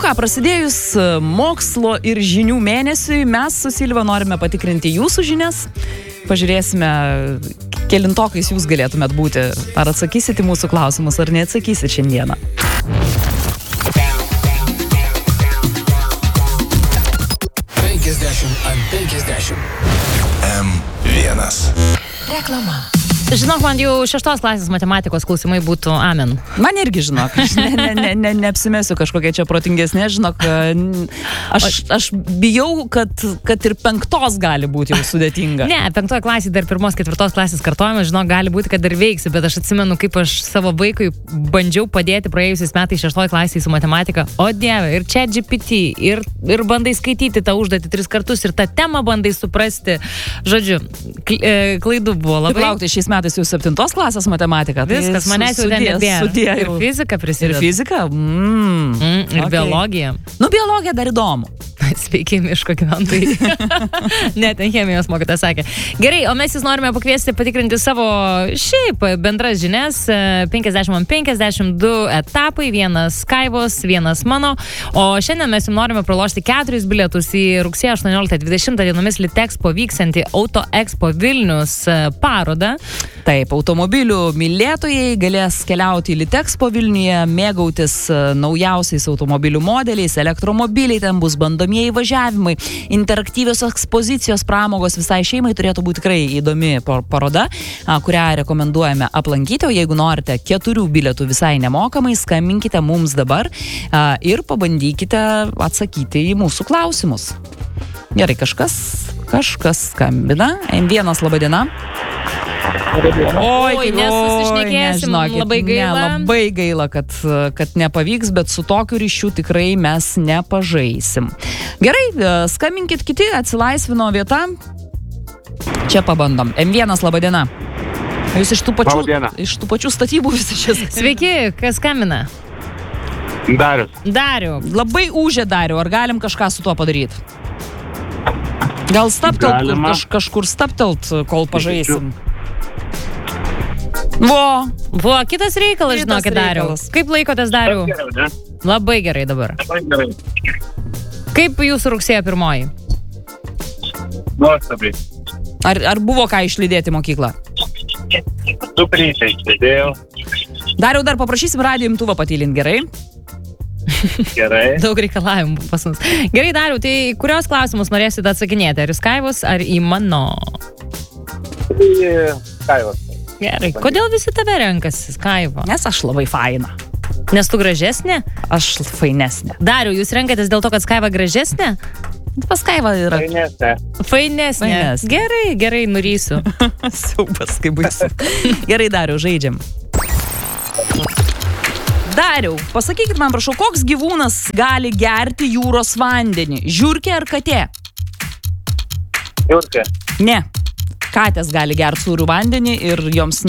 ką, prasidėjus mokslo ir žinių mėnesiui, mes su Silva norime patikrinti jūsų žinias. Pažiūrėsime, kelintokais jūs galėtumėt būti. Ar atsakysit į mūsų klausimus, ar neatsakysit šiandieną. M1. Reklama. Žinok, man jau 6 klasės matematikos klausimai būtų amen. Man irgi, žinok, neapsimesiu kažkokia čia protingesnė, žinok, aš bijau, kad ir 5 gali būti jau sudėtinga. Ne, 5 klasė dar 1-4 klasės kartojame, žinok, gali būti, kad dar veiksiu, bet aš atsimenu, kaip aš savo vaikui bandžiau padėti praėjusiais metais 6 klasėje su matematika. O dieve, ir ChatGPT, ir bandai skaityti tą užduotį 3 kartus, ir tą temą bandai suprasti. Žodžiu, klaidų buvo labai. Laukti, šiais metais jau 7 klasės matematika. Viskas, manęs jau ten nebėra. Ir fizika prisideda. Ir fizika? Ir biologija. Nu, biologija dar įdomu. Sveiki, miško gyventojai. Ne, ten chemijos mokytojas sakė. Gerai, o mes jūs norime pakviesti patikrinti savo šiaip bendras žinias. 50-52 etapai, vienas Skaivos, vienas mano. O šiandien mes jums norime pralošti 4 bilietus į rugsėjo 18-20 dienomis Litexpo vyksiantį Auto Expo Vilnius parodą. Taip, automobilių mylėtojai galės keliauti į Litexpo Vilniuje, mėgautis naujausiais automobilių modeliais, elektromobiliai, ten bus bandomieji važiavimai, interaktyvios ekspozicijos, pramogos visai šeimai, turėtų būti tikrai įdomi paroda, kurią rekomenduojame aplankyti, o jeigu norite 4 bilietų visai nemokamai, skambinkite mums dabar ir pabandykite atsakyti į mūsų klausimus. Gerai, kažkas skambina. M1, laba diena. Oi, nesusišnekėsim, labai gaila. Labai gaila, kad nepavyks, bet su tokiu ryšiu tikrai mes nepažaisim. Gerai, skambinkit kiti, atsilaisvino vieta. Čia pabandom. M1, laba diena. Jūs iš tų pačių statybų visi šis. Sveiki, kas skambina? Dariu. Labai ūžė Dariu, ar galim kažką su tuo padaryti? Gal staptelt, kažkur staptelt, kol pažaisim. Vo, kitas reikalas, žinokit, Dariu. Kaip laikotės, Dariu? Labai gerai dabar. Kaip jūsų rugsėjo 1? Nuostabiai. Ar buvo ką išlydėti mokyklą? Du prysai išlydėjau. Dariu, dar paprašysim radijo imtuvą patylinti, gerai? Gerai. Daug reikalavimų pas mus. Gerai, Dariu, tai kurios klausimus norėsite atsakinėti? Ar į Skaivos, ar į mano? Į Skaivos. Gerai, kodėl visi tave renkasi, Skaivo? Nes aš labai faina. Nes tu gražesnė? Aš fainesnė. Dariu, jūs renkatės dėl to, kad Skaiva gražesnė? Pas Skaiva yra. Fainesnė. Gerai, nurysiu. Siaubas, kaip baisu. Gerai, Dariu, žaidžiam. Dariau, pasakykit man, prašau, koks gyvūnas gali gerti jūros vandenį? Žiurkė ar katė? Žiurkė. Ne. Katės gali gerti sūrių vandenį ir joms